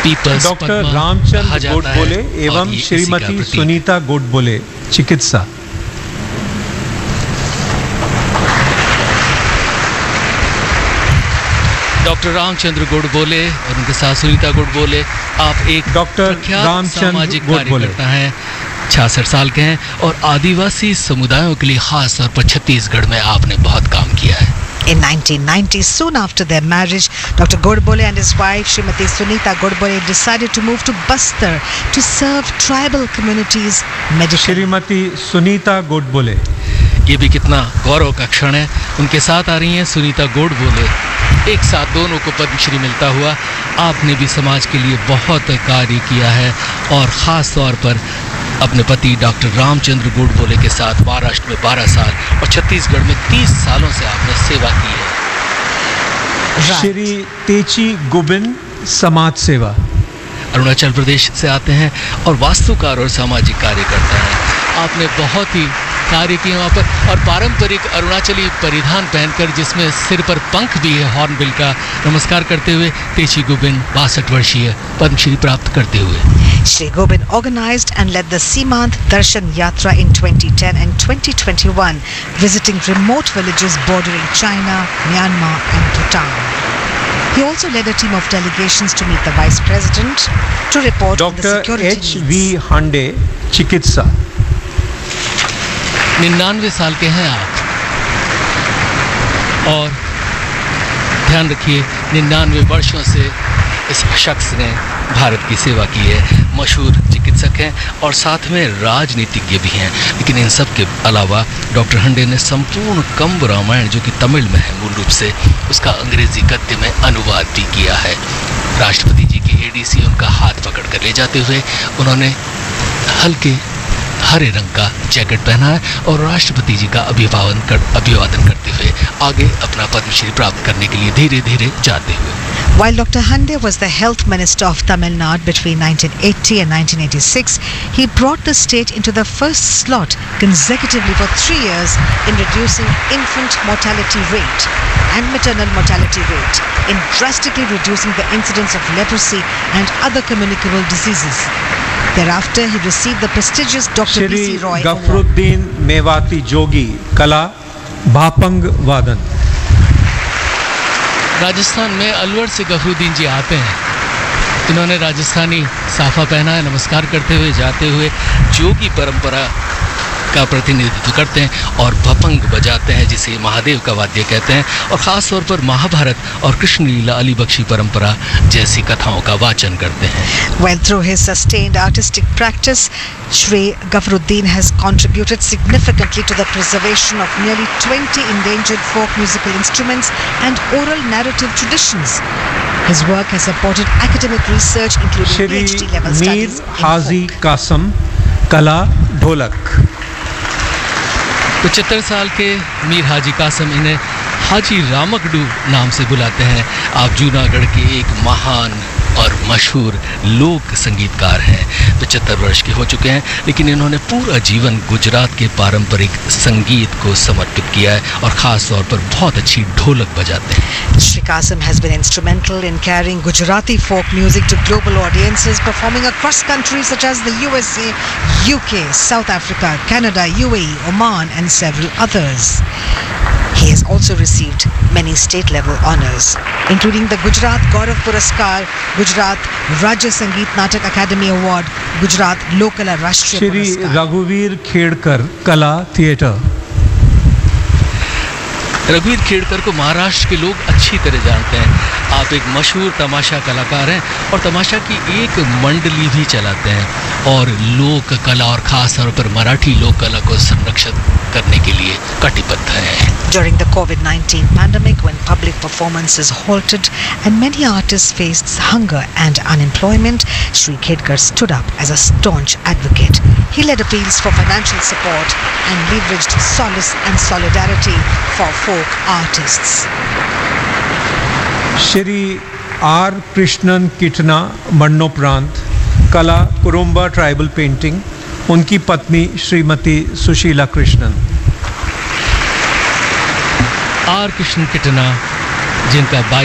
Peoples doctor Ramchandra Godbole एवं श्रीमती सुनीता गोडबोले, चिकित्सा। Doctor Ramchandra Godbole और उनके साथ सुनीता गोडबोले, आप एक डॉक्टर सामाजिक कार्यकर्ता हैं, 66 साल के हैं और आदिवासी समुदायों के लिए खास तौर पर छत्तीसगढ़ में आपने बहुत काम किया है। In 1990, soon after their marriage, Dr. Godbole and his wife, Srimati Sunita Godbole, decided to move to Bastar to serve tribal communities medically. Shrimati Sunita Godbole, ये भी कितना गौरव का क्षण है। उनके साथ आ रही हैं सुनीता गोडबोले। एक साथ दोनों को पद्मश्री मिलता हुआ। आपने भी समाज के लिए बहुत कार्य किया है और ख़ास तौर पर अपने पति डॉक्टर रामचंद्र गोडबोले के साथ महाराष्ट्र में 12 साल और छत्तीसगढ़ में 30 सालों से आपने सेवा की है। श्री तेची गुबिन, समाज सेवा। अरुणाचल प्रदेश से आते हैं और वास्तुकार और सामाजिक कार्यकर्ता हैं। आपने बहुत ही कार्य किए वहाँ पर और पारंपरिक अरुणाचली परिधान पहनकर, जिसमें सिर पर पंख भी है हॉर्नबिल का, नमस्कार करते हुए तेची गुबिन 62 वर्षीय पद्मश्री प्राप्त करते हुए। Shri Gobin organized and led the Simant Darshan Yatra in 2010 and 2021, visiting remote villages bordering China, Myanmar and Bhutan. He also led a team of delegations to meet the Vice President to report on the security needs. Doctor H.V. हांडे, चिकित्सा। 99 साल के हैं आप और ध्यान रखिए 99 वर्षों से इस शख्स ने भारत की सेवा की है। मशहूर चिकित्सक हैं और साथ में राजनीतिज्ञ भी हैं। लेकिन इन सब के अलावा डॉक्टर हंडे ने संपूर्ण कंब रामायण, जो कि तमिल में है मूल रूप से, उसका अंग्रेजी गद्य में अनुवाद भी किया है। राष्ट्रपति जी की एडीसी उनका हाथ पकड़ कर ले जाते हुए उन्होंने हल्के हरे रंग का जैकेट पहना है और राष्ट्रपति जी का अभिवादन करते हुए आगे अपना पद्मश्री प्राप्त करने के लिए धीरे धीरे जाते हुए। While Dr. Hande was the health minister of Tamil Nadu between 1980 and 1986, he brought the state into the first slot consecutively for 3 years in reducing infant mortality rate and maternal mortality rate, in drastically reducing the incidence of leprosy and other communicable diseases. Thereafter, he received the prestigious Dr. B.C. Roy Award. Gafaruddin Mewati जोगी, कला, भापंग वादन। राजस्थान में अलवर से गफरुद्दीन जी आते हैं। इन्होंने राजस्थानी साफा पहना है, नमस्कार करते हुए जाते हुए जोगी परंपरा का प्रतिनिधित्व करते हैं और भपंग बजाते हैं, जिसे महादेव का वाद्य कहते हैं, और ख़ास तौर पर महाभारत और कृष्ण लीला अली बख्शी परंपरा जैसी कथाओं का वाचन करते हैं। Well, through his sustained artistic practice, Shri Gafruddin has contributed significantly to the preservation of nearly 20 endangered folk musical instruments and oral narrative traditions. His work has supported academic research, including PhD level studies in Haji folk. Qasim, कला, ढोलक। 75 साल के मीर हाजी कासम, इन्हें हाजी रामकड़ू नाम से बुलाते हैं। आप जूनागढ़ के एक महान और मशहूर लोक संगीतकार हैं। 75 वर्ष के हो चुके हैं, लेकिन इन्होंने पूरा जीवन गुजरात के पारंपरिक संगीत को समर्पित किया है और ख़ास तौर पर बहुत अच्छी ढोलक बजाते हैं। Shri Kasim has been instrumental in carrying Gujarati folk music to global audiences, performing across countries such as the USA, UK, South Africa, Canada, UAE, Oman and several others. He has also received many state-level honours, including the Gujarat Gaurav Puraskar, Gujarat Rajya Sangeet Natak Academy Award, Gujarat Lokala Rashtriya Shri Puraskar. रघुवीर खेड़कर, कला, theatre. रघुवीर खेड़कर को महाराष्ट्र के लोग अच्छी तरह जानते हैं। आप एक मशहूर तमाशा कलाकार हैं और तमाशा की एक मंडली भी चलाते हैं और लोक कला और खास तौर पर मराठी लोक कला को संरक्षित करने के लिए कटिबद्ध हैं। During the COVID-19 pandemic, when public performances halted and many artists faced hunger and unemployment, Shri Khedkar stood up as a staunch advocate. He led appeals for financial support and leveraged solace and solidarity for folk artists. Shri are Krishnan किटना, मरणोपरांत, कला, Kurumba tribal painting, उनकी पत्नी Shrimati Sushila Krishnan. Are Krishna किटना, जिनका